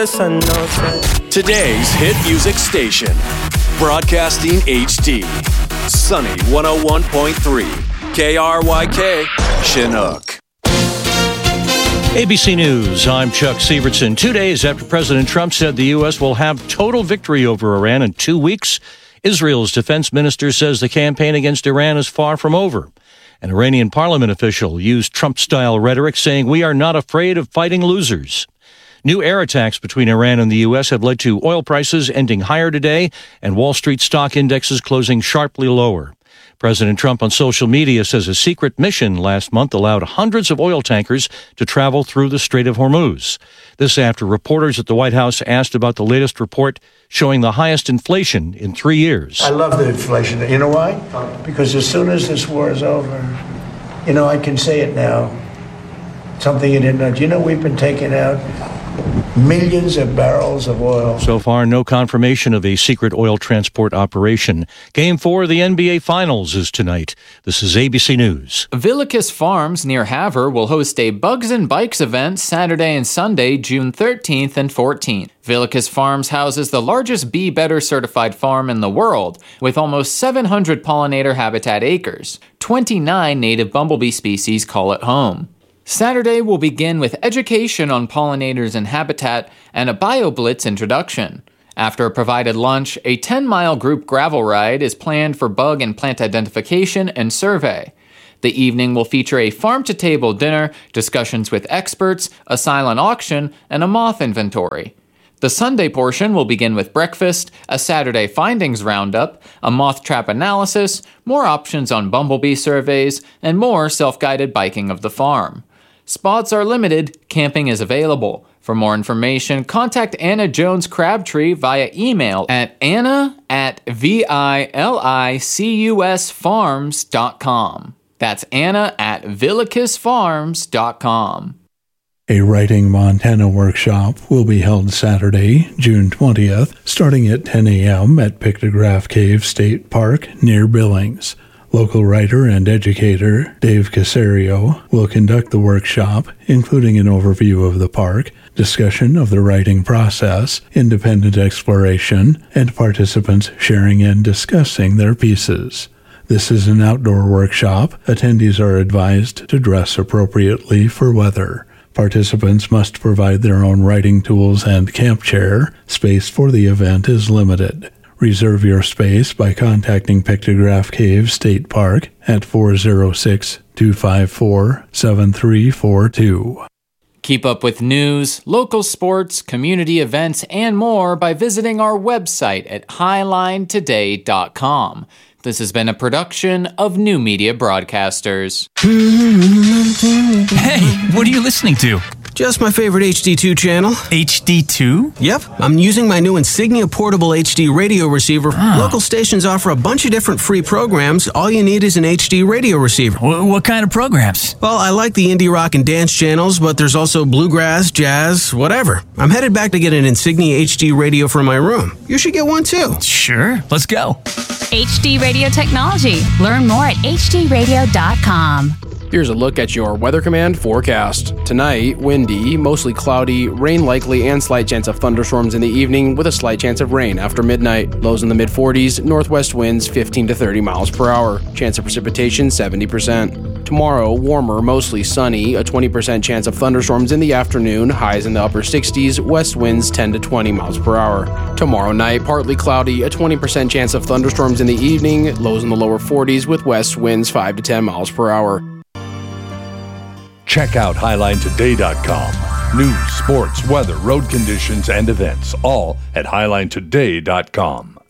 the sun no set. Today's hit music station. Broadcasting HD. Sunny 101.3. KRYK, Chinook. ABC News, I'm Chuck Sievertson. 2 days after President Trump said the U.S. will have total victory over Iran in 2 weeks, Israel's defense minister says the campaign against Iran is far from over. An Iranian parliament official used Trump-style rhetoric saying, "We are not afraid of fighting losers." New air attacks between Iran and the U.S. have led to oil prices ending higher today and Wall Street stock indexes closing sharply lower. President Trump on social media says a secret mission last month allowed hundreds of oil tankers to travel through the Strait of Hormuz. This after reporters at the White House asked about the latest report showing the highest inflation in 3 years. I love the inflation. You know why? Because as soon as this war is over, I can say it now. Something you didn't know. We've been taking out millions of barrels of oil. So far, no confirmation of a secret oil transport operation. Game 4 of the NBA Finals is tonight. This is ABC News. Villicus Farms near Havre will host a Bugs and Bikes event Saturday and Sunday, June 13th and 14th. Villicus Farms houses the largest Be Better certified farm in the world, with almost 700 pollinator habitat acres. 29 native bumblebee species call it home. Saturday will begin with education on pollinators and habitat and a BioBlitz introduction. After a provided lunch, a 10-mile group gravel ride is planned for bug and plant identification and survey. The evening will feature a farm-to-table dinner, discussions with experts, a silent auction, and a moth inventory. The Sunday portion will begin with breakfast, a Saturday findings roundup, a moth trap analysis, more options on bumblebee surveys, and more self-guided biking of the farm. Spots are limited, camping is available. For more information, contact Anna Jones Crabtree via email at anna@villicusfarms.com. That's anna@villicusfarms.com. A Writing Montana workshop will be held Saturday, June 20th, starting at 10 a.m. at Pictograph Cave State Park near Billings. Local writer and educator Dave Casario will conduct the workshop, including an overview of the park, discussion of the writing process, independent exploration, and participants sharing and discussing their pieces. This is an outdoor workshop. Attendees are advised to dress appropriately for weather. Participants must provide their own writing tools and camp chair. Space for the event is limited. Reserve your space by contacting Pictograph Cave State Park at 406-254-7342. Keep up with news, local sports, community events, and more by visiting our website at highlinetoday.com. This has been a production of New Media Broadcasters. Hey, what are you listening to? Just my favorite HD2 channel. HD2? Yep, I'm using my new Insignia portable HD radio receiver. Local stations offer a bunch of different free programs. All you need is an HD radio receiver. What kind of programs? Well, I like the indie rock and dance channels, but there's also bluegrass, jazz, whatever. I'm headed back to get an Insignia HD radio for my room. You should get one too. Sure, let's go. HD Radio Technology. Learn more at hdradio.com. Here's a look at your Weather Command forecast. Tonight, windy, mostly cloudy, rain likely, and slight chance of thunderstorms in the evening with a slight chance of rain after midnight. Lows in the mid-40s, northwest winds 15 to 30 miles per hour. Chance of precipitation 70%. Tomorrow, warmer, mostly sunny, a 20% chance of thunderstorms in the afternoon, highs in the upper 60s, west winds 10 to 20 miles per hour. Tomorrow night, partly cloudy, a 20% chance of thunderstorms in the evening, lows in the lower 40s with west winds 5 to 10 miles per hour. Check out HighlineToday.com. News, sports, weather, road conditions, and events, all at HighlineToday.com.